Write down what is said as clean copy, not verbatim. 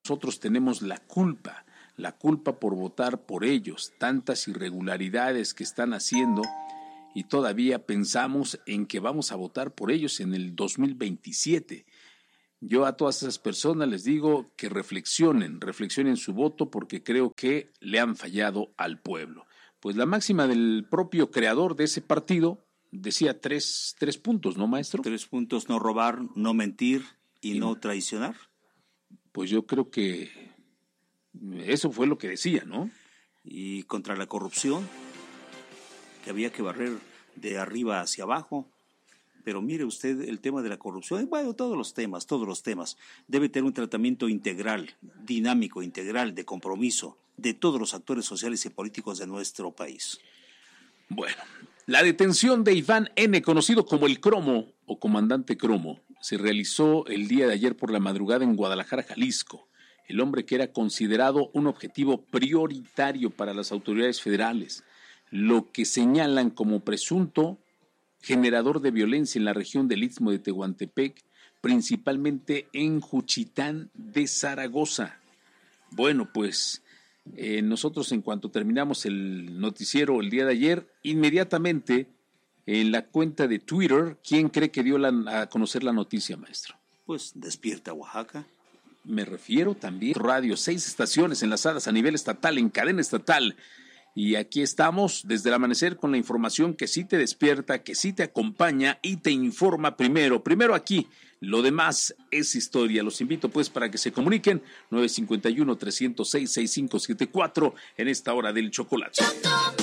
nosotros tenemos la culpa por votar por ellos, tantas irregularidades que están haciendo y todavía pensamos en que vamos a votar por ellos en el 2027. Yo a todas esas personas les digo que reflexionen su voto porque creo que le han fallado al pueblo. Pues la máxima del propio creador de ese partido decía tres puntos, ¿no, maestro? 3 puntos: no robar, no mentir y no traicionar. Pues yo creo que eso fue lo que decía, ¿no? Y contra la corrupción, que había que barrer de arriba hacia abajo. Pero mire usted el tema de la corrupción, bueno, todos los temas, debe tener un tratamiento integral, dinámico, integral, de compromiso de todos los actores sociales y políticos de nuestro país. Bueno, la detención de Iván N., conocido como el Cromo o Comandante Cromo, se realizó el día de ayer por la madrugada en Guadalajara, Jalisco. El hombre que era considerado un objetivo prioritario para las autoridades federales, lo que señalan como presunto generador de violencia en la región del Istmo de Tehuantepec, principalmente en Juchitán de Zaragoza. Bueno, pues nosotros en cuanto terminamos el noticiero el día de ayer, inmediatamente en la cuenta de Twitter, ¿quién cree que dio a conocer la noticia, maestro? Pues Despierta Oaxaca. Me refiero también a radio, 6 estaciones enlazadas a nivel estatal, en cadena estatal. Y aquí estamos desde el amanecer con la información que sí te despierta, que sí te acompaña y te informa primero aquí. Lo demás es historia. Los invito pues para que se comuniquen 951-306-6574 en esta hora del chocolate.